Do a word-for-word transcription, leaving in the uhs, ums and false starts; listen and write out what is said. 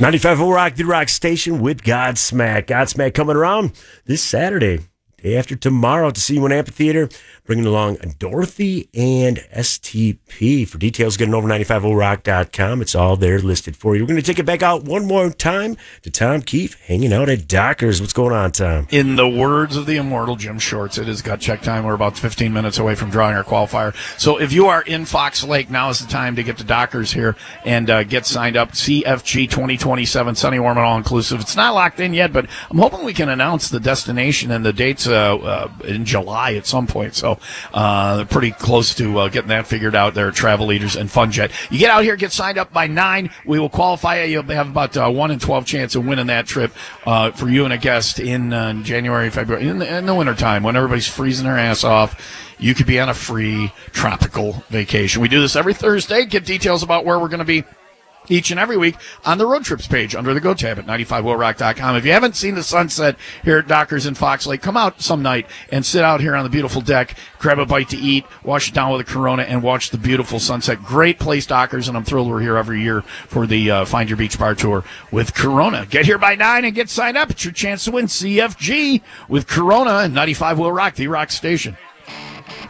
ninety-five point oh Rock, the Rock Station with Godsmack. Godsmack coming around this Saturday, day after tomorrow, at the C one Amphitheater, bringing along Dorothy and S T P. For details, get on over ninety-five oh rock dot com. It's all there listed for you. We're going to take it back out one more time to Tom Keefe, hanging out at Dockers. What's going on, Tom? In the words of the immortal Jim Shorts, it is gut check time. We're about fifteen minutes away from drawing our qualifier. So if you are in Fox Lake, now is the time to get to Dockers here and uh, get signed up. C F G twenty twenty-seven, sunny, warm, and all-inclusive. It's not locked in yet, but I'm hoping we can announce the destination and the dates uh, uh, in July at some point. So uh, they're pretty close to uh, getting that figured out. They're travel leaders and FunJet. You get out here, get signed up by nine. We will qualify you. You'll have about uh, one in twelve chance of winning that trip uh, for you and a guest in uh, January, February, in the, in the wintertime when everybody's freezing their ass off. You could be on a free tropical vacation. We do this every Thursday. Get details about where we're going to be each and every week on the road trips page under the Go tab at ninety-five oh rock dot com. If you haven't seen the sunset here at Dockers in Fox Lake, come out some night and sit out here on the beautiful deck, grab a bite to eat, wash it down with a Corona, and watch the beautiful sunset. Great place, Dockers, and I'm thrilled we're here every year for the uh, Find Your Beach Bar Tour with Corona. Get here by nine and get signed up. It's your chance to win C F G with Corona and ninety-five will Rock, the Rock Station.